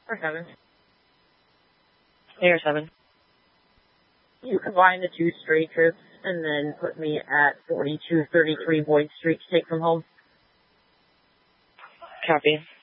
Or 7. Air 7. You combine the 2 straight trips and then put me at 4233 Boyd Street to take them home. Copy.